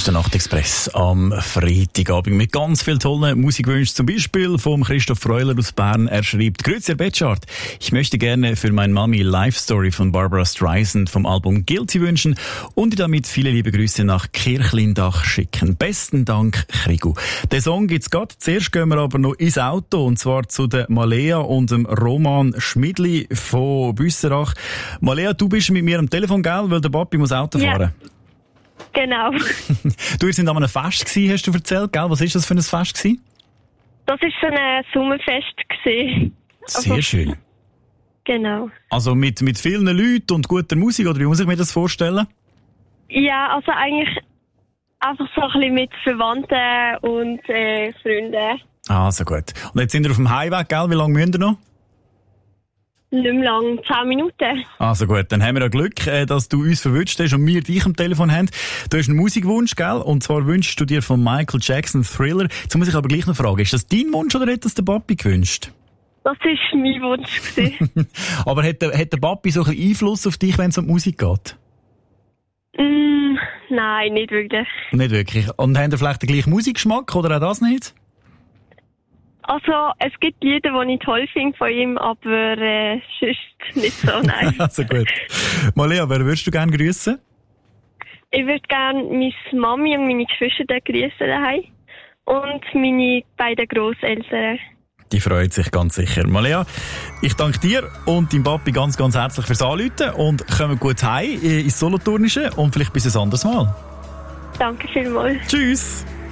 ist der Nachtexpress am Freitagabend mit ganz vielen tollen Musikwünschen. Zum Beispiel vom Christoph Freuler aus Bern. Er schreibt: Grüezi, Herr Betschart. Ich möchte gerne für meine Mami Life Story von Barbara Streisand vom Album Guilty wünschen und ihr damit viele liebe Grüße nach Kirchlindach schicken. Besten Dank, Krigu. Den Song gibt's gerade. Zuerst gehen wir aber noch ins Auto, und zwar zu der Malea und dem Roman Schmidli von Büsserach. Malea, du bist mit mir am Telefon, gell? Weil der Papi muss Auto fahren. Genau. Du, wir sind an einem Fest gewesen, hast du erzählt, gell? Was ist das für ein Fest gewesen? Das war so ein Sommerfest gewesen. Sehr schön. Genau. Also mit vielen Leuten und guter Musik, oder wie muss ich mir das vorstellen? Ja, also eigentlich einfach so ein bisschen mit Verwandten und Freunden. Ah, so gut. Und jetzt sind wir auf dem Heimweg, gell? Wie lange müsst ihr noch? Nicht mehr lang, 10 Minuten. Also gut, dann haben wir ja Glück, dass du uns verwünscht hast und wir dich am Telefon haben. Du hast einen Musikwunsch, gell? Und zwar wünschst du dir von Michael Jackson Thriller. Jetzt muss ich aber gleich noch fragen, ist das dein Wunsch oder hat das der Papi gewünscht? Das war mein Wunsch gewesen. Aber hat der Papi so ein bisschen Einfluss auf dich, wenn es um die Musik geht? Nein, nicht wirklich. Nicht wirklich. Und haben ihr vielleicht den gleichen Musikgeschmack oder auch das nicht? Also, es gibt Lieder, die ich toll finde von ihm, aber sonst nicht so, nein. Also gut. Malea, wer würdest du gerne grüßen? Ich würde gerne meine Mami und meine Geschwister grüßen daheim und meine beiden Grosseltern. Die freut sich ganz sicher. Malea, ich danke dir und deinem Papi ganz, ganz herzlich fürs Anrufen und kommen gut heim ins Solothurnische und vielleicht bis ein anderes Mal. Danke vielmals. Tschüss.